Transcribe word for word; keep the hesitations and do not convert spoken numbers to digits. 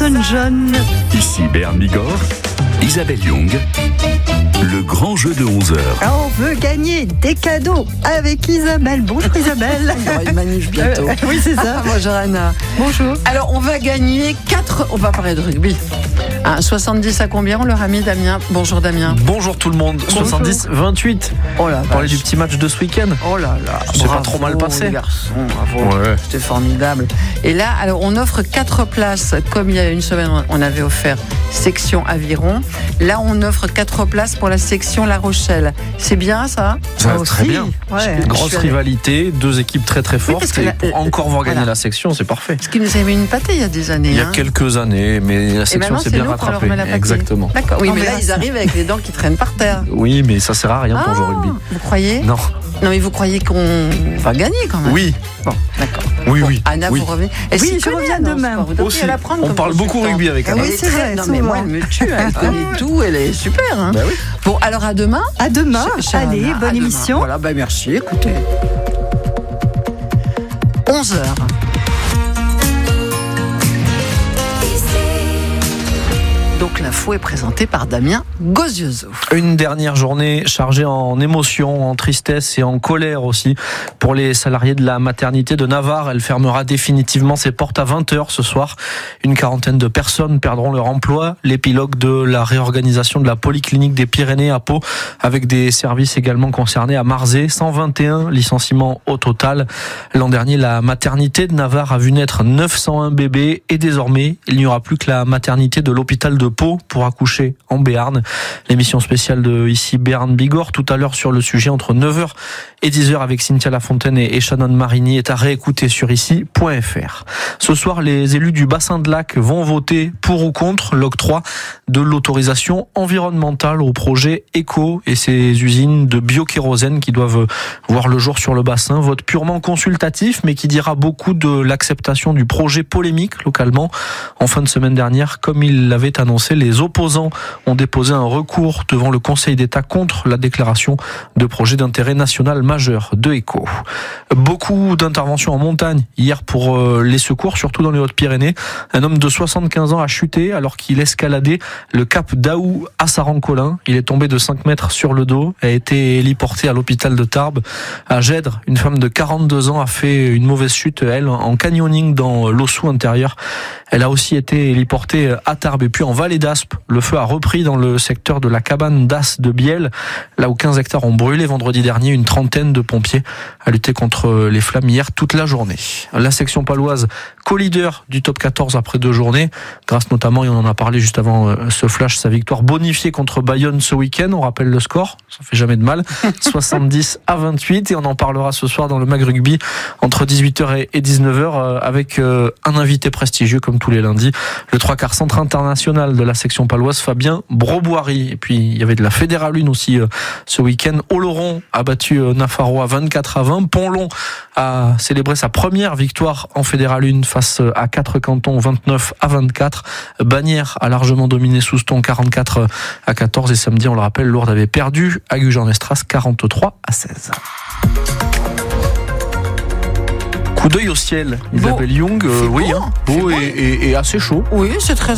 Elton-John. Ici Bern Bigorre, Isabelle Young, le grand jeu de onze heures. On veut gagner des cadeaux avec Isabelle. Bonjour Isabelle. Il y aura une manif bientôt. Euh, oui, c'est ça. Bonjour Anna. Bonjour. Alors, on va gagner quatre. On va parler de rugby. Hein, soixante-dix à combien on leur a mis, Damien? Bonjour Damien. Bonjour tout le monde. Bonjour. soixante-dix vingt-huit. Oh là, On parlait du petit match de ce week-end. Oh là là. C'est bravo, pas trop mal passé. les garçons, bravo. Ouais. C'était formidable. Et là, alors, on offre quatre places. Comme il y a une semaine, on avait offert section Aviron. Là, on offre quatre places pour la section La Rochelle. C'est bien ça? Ça Moi très aussi. bien. Ouais. Grosse Je suis allée- rivalité, deux équipes très très fortes. parce que et la- pour encore voir gagner voilà. la section, c'est parfait. Ce qui nous avait mis une pâtée il y a des années. Il y a hein. quelques années, mais la Et section maintenant, s'est c'est bien nous qu'on leur rattrapée. met la pâtée. Exactement. D'accord. Oui, On mais là, verra ils ça. arrivent avec les dents qui traînent par terre. Oui, mais ça sert à rien pour jouer au rugby. Vous croyez? Non. Non, mais vous croyez qu'on va gagner quand même? Oui, Bon, d'accord. oui, Bon, oui. Anna, oui. vous revenez. Elle Oui, s'y je connaît, reviens Anna, en demain. sport. Vous devriez Aussi, la prendre on comme parle beaucoup consultante. rugby avec Elle Anna. Oui, est c'est très- vrai, Non, mais moi, souvent. elle me tue. Elle connaît tout. Elle est super. Hein. Bah oui. Bon, alors à demain. À demain. Ch- chère Allez, Anna, à bonne demain. émission. Voilà, bah merci. Écoutez. onze heures. Donc l'info est présentée par Damien Gozioso. Une dernière journée chargée en émotions, en tristesse et en colère aussi pour les salariés de la maternité de Navarre. Elle fermera définitivement ses portes à vingt heures ce soir. Une quarantaine de personnes perdront leur emploi. L'épilogue de la réorganisation de la polyclinique des Pyrénées à Pau, avec des services également concernés à Marzé. cent vingt et un licenciements au total. L'an dernier, la maternité de Navarre a vu naître neuf cent un bébés et désormais, il n'y aura plus que la maternité de l'hôpital de Pau pour accoucher en Béarn. L'émission spéciale de ici Bern Bigorre tout à l'heure sur le sujet entre neuf heures et dix heures avec Cynthia Lafontaine et Shannon Marigny est à réécouter sur ici point f r. Ce soir, les élus du bassin de Lac vont voter pour ou contre l'octroi de l'autorisation environnementale au projet Eco et ses usines de biokérosène qui doivent voir le jour sur le bassin. Vote purement consultatif mais qui dira beaucoup de l'acceptation du projet polémique localement. En fin de semaine dernière, comme il l'avait annoncé, les opposants ont déposé un recours devant le Conseil d'État contre la déclaration de projet d'intérêt national majeur de Eco. Beaucoup d'interventions en montagne hier pour les secours, surtout dans les Hautes-Pyrénées. Un homme de soixante-quinze ans a chuté alors qu'il escaladait le cap d'Aou à Sarancolin. Il est tombé de cinq mètres sur le dos et a été héliporté à l'hôpital de Tarbes. À Gèdre, une femme de quarante-deux ans a fait une mauvaise chute, elle, en canyoning dans l'Ossou intérieur. Elle a aussi été héliportée à Tarbes. Et puis en Vallée d'Aspe, le feu a repris dans le secteur de la cabane d'As de Biel, là où quinze hectares ont brûlé vendredi dernier. Une trentaine de pompiers a lutté contre les flammes hier toute la journée. La section paloise, co-leader du top quatorze après deux journées, grâce notamment, et on en a parlé juste avant ce flash, sa victoire bonifiée contre Bayonne ce week-end. On rappelle le score, ça fait jamais de mal, soixante-dix à vingt-huit, et on en parlera ce soir dans le Mag Rugby entre dix-huit heures et dix-neuf heures avec un invité prestigieux comme tous les lundis, le trois quarts centre international de la section paloise, Fabien Broboiry. Et puis il y avait de la Fédérale un aussi ce week-end. Oloron a battu Nafarroa vingt-quatre à vingt. Pont-Long a célébré sa première victoire en Fédérale un face à quatre cantons, vingt-neuf à vingt-quatre. Bagnères a largement dominé Souston, quarante-quatre à quatorze. Et samedi, on le rappelle, Lourdes avait perdu à Gujan-Mestras, quarante-trois à seize. Coup d'œil au ciel, Isabelle Young, euh, beau, oui, hein, beau c'est beau. et, et, et assez chaud. Oui, c'est très